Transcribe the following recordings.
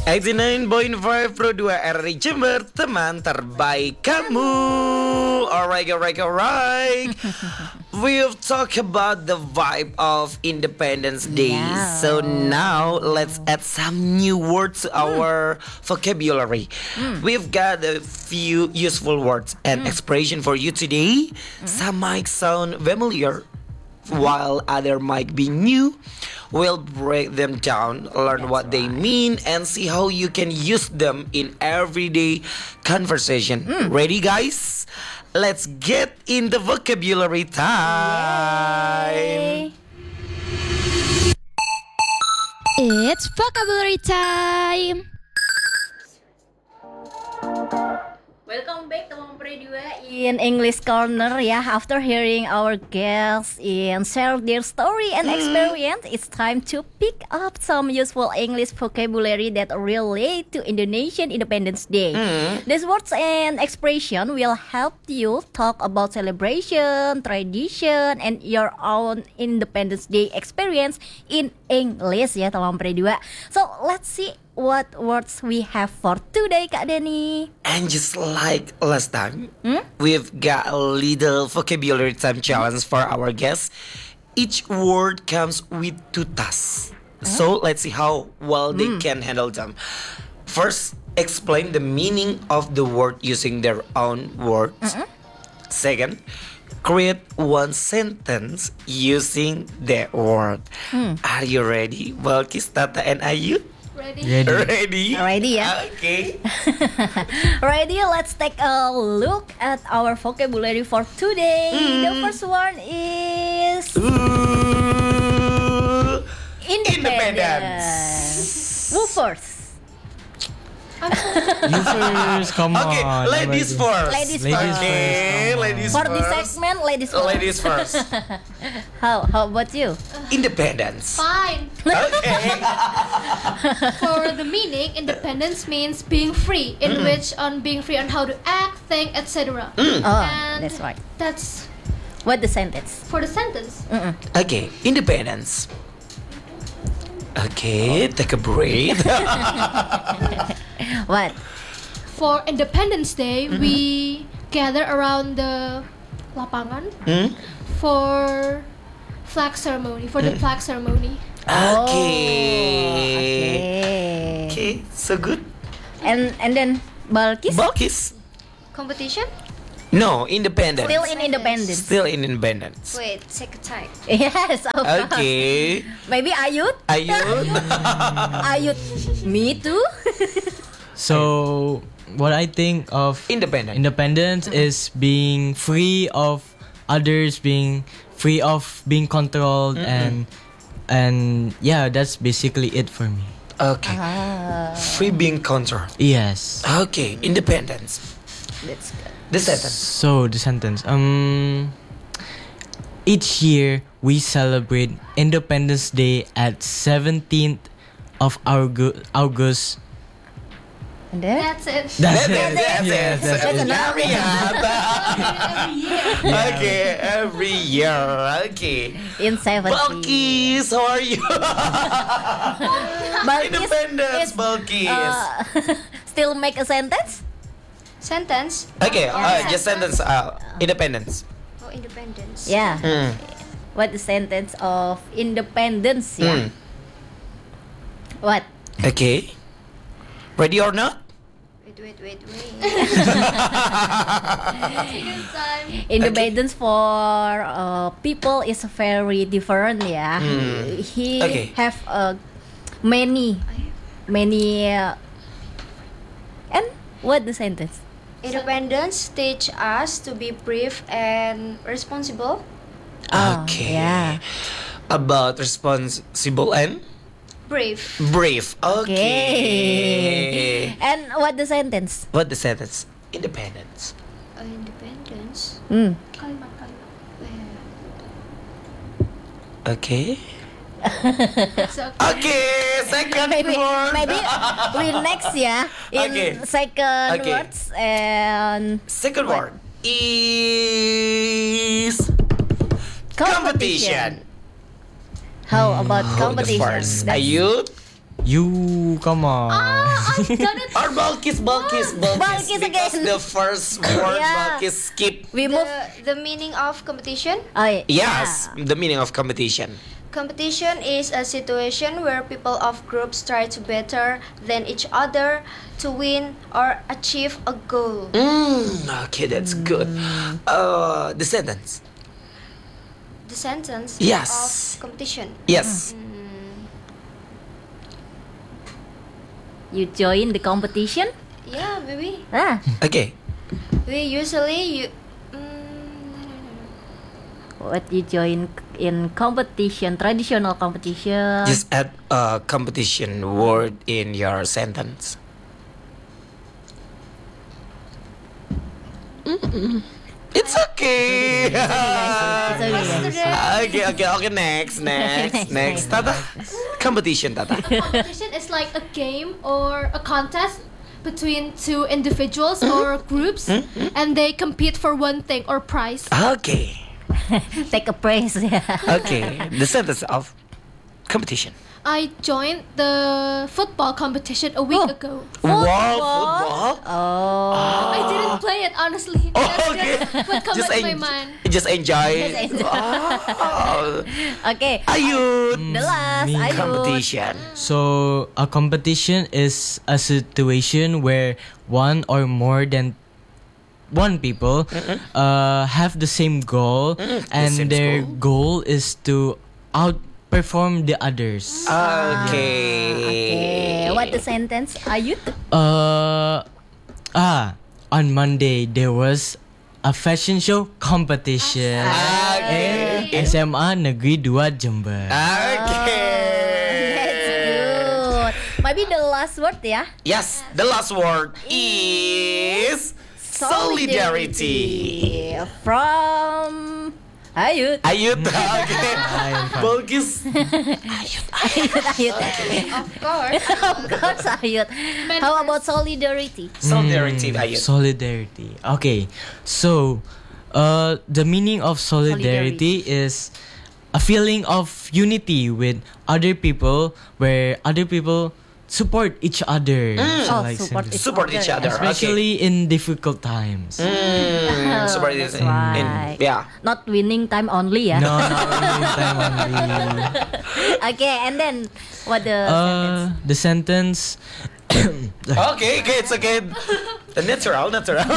89.5 Pro 2 RRI Jember, teman terbaik kamu. Alright. We've talked about the vibe of Independence Day. Yeah. So now let's add some new words to our vocabulary. We've got a few useful words and expression for you today. Some might sound familiar, while other might be new. We'll break them down, learn what they mean, and see how you can use them in everyday conversation. Ready, guys? Let's get in the vocabulary time. It's vocabulary time. Welcome back teman Pre2 in English Corner ya. After hearing our guests and share their story and experience, it's time to pick up some useful English vocabulary that relate to Indonesian Independence Day. These words and expression will help you talk about celebration, tradition, and your own Independence Day experience in English ya teman Pre2. So let's see what words we have for today, Kak Denny. And just like last time, we've got a little vocabulary time challenge for our guests. Each word comes with 2 tasks. So let's see how well they can handle them. First, explain the meaning of the word using their own words. Second, create one sentence using that word. Are you ready? Balkis, Tata, and Ayu? Ready? Ready ya? Okay. Ready? Let's take a look at our vocabulary for today. The first one is independence. Who first? You first, come Okay, on. ladies first. Ladies Ladies first. Okay, ladies For first. this segment, ladies first. Ladies first. How about you? Independence. Fine. Okay. For the meaning, independence means being free, in which on being free on how to act, think, etc. Oh, And that's right. That's What the sentence? for the sentence. Okay, independence. Okay, take a breath. What? For Independence Day, we gather around the lapangan for flag ceremony. For the flag ceremony. Okay. Okay. Okay, so good. And then Balkis Balkis. Competition? No, independence. still in independence. Still in independence. Wait, second type. Yes, of course. Okay. Maybe Ayut? Ayun. Ayut. Me too. So, what I think of independence is being free of others, being free of being controlled, and yeah, that's basically it for me. Okay. Free being control. Yes. Okay, independence. That's good. The sentence. So the sentence. Each year we celebrate Independence Day at 17th of August. And then? That's it. That's it. it. Yes, that's it. Every year. Okay, every year. Okay. In 70. Balkis, how are you? Balkis Independence, is, Balkis. still make a sentence? Sentence? Okay, just sentence. Independence. Oh, independence. Yeah. What the sentence of independence? Yeah. What? Okay. Ready or not? Wait. Good time. Independence for people is very different. Yeah. He Okay. have many. And what the sentence? Independence teach us to be brave and responsible. Okay. yeah. About responsible and Brave. brave. Okay. And what the sentence? What the sentence? Independence. Independence. Kalimat-kalimat. Okay. It's okay. Okay. Second maybe word. we next ya in Okay. second Okay. words and Second What? word is competition. How about Oh, the competition? first. That's- Ayut. You come on. I've done it. Or Balkis. Balkis Because again. the first word Yeah. Balkis skip. We move. The meaning of competition. Yes, the meaning of competition. Competition is a situation where people of groups try to better than each other to win or achieve a goal. Okay, that's good. The sentence. The sentence Yes. of competition. Yes. You join the competition. Yeah, maybe. Okay. We usually What you join in competition, traditional competition. Just add a competition word in your sentence. It's okay. It's okay, guys. Okay. Next. Tata. Competition, Tata. Competition is like a game or a contest between two individuals or groups, and they compete for one thing or prize. Okay. Take a praise. Yeah. Okay. The sentence of competition. I joined the football competition a week ago. Wow, football. Oh. I didn't play it honestly. Oh, That's okay. just what comes to my mind. Just enjoy. Just enjoy. Oh. Okay. Ayun. The last. Me. Ayun. Competition. So a competition is a situation where one or more than one people have the same goal, and same their goal. goal is to outperform the others. Okay. What the sentence? Ayut? On Monday there was a fashion show competition in SMA Negeri 2 Jember. That's good. Maybe the last word ya. Yes, the last word is solidarity. From Ayut. Ayut. Okay. Bagus. Ayut. of course. Of course, Ayut. How about solidarity? Solidarity, Ayut. Solidarity. Okay, so the meaning of solidarity is a feeling of unity with other people, where other people support each other. Oh, Like support each other. especially in difficult times. Support That's is right. yeah. Not winning time only ya. No, not only time only. Okay, and then what the sentence? The sentence. Okay, it's okay. Natural.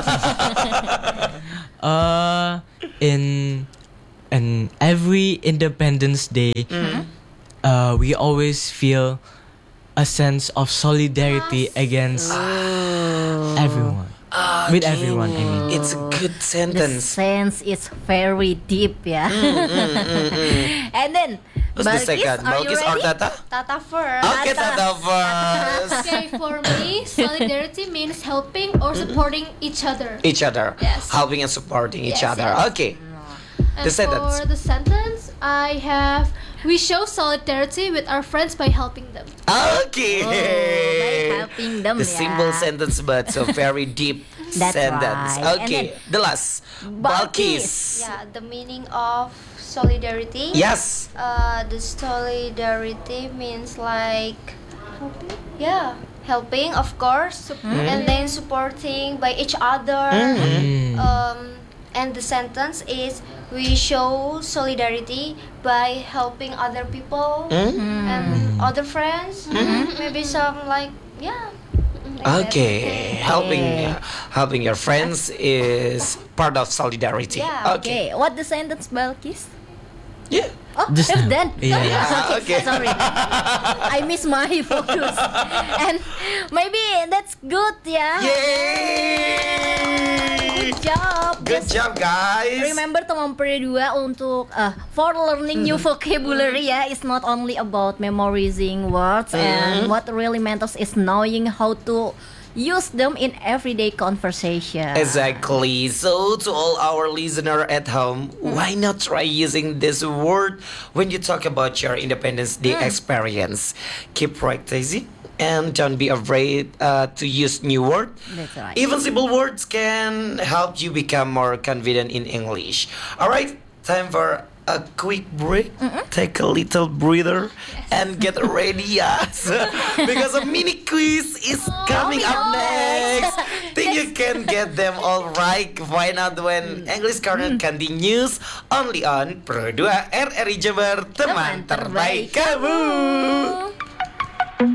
In every Independence Day, we always feel a sense of solidarity against everyone. With everyone, I mean. It's a good The sentence. sense is very deep ya. And then Who's the second? are you Balkis or ready? Tata? Tata first. Okay, Tata first. Okay, for me, solidarity means helping or supporting each other. Each other. Yes. Helping and supporting each Yes, other. yes. Okay. And The sentence. for the sentence, I have we show solidarity with our friends by helping them. Okay. By helping them The ya. simple sentence, but so very deep That's sentence. right. Okay. And The last. Balkis. Yeah, the meaning of solidarity. Yes. The solidarity means like helping, of course, and then supporting by each other. And the sentence is we show solidarity by helping other people and other friends. Maybe some like that. Okay. Helping your friends is part of solidarity. Yeah, Okay. Okay, what the sentence, Balkis? Yeah. Oh, Just it's now. done. Yeah. Okay. Sorry, I miss my focus. And maybe that's good, ya. Yay! Good job. Good Just job, guys. remember teman dua untuk for learning new vocabulary ya, it's not only about memorizing words, and what really matters is knowing how to use them in everyday conversation. Exactly. So, to all our listener at home, why not try using this word when you talk about your Independence Day experience? Keep practicing and don't be afraid to use new words. That's right. Even simple words can help you become more confident in English. All right, time for a quick break, take a little breather, and get ready, yes, because a mini quiz is coming up next. Think you can get them all right? Find out when English Corner continues only on Pro 2 RRI Jember, teman terbaik kamu.